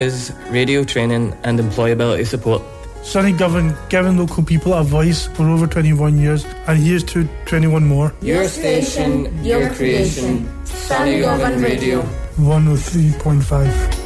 is radio training and employability support. Sunny Govan, giving local people a voice for over 21 years, and here's to 21 more. Your station, your creation, Sunny Govan Radio 103.5.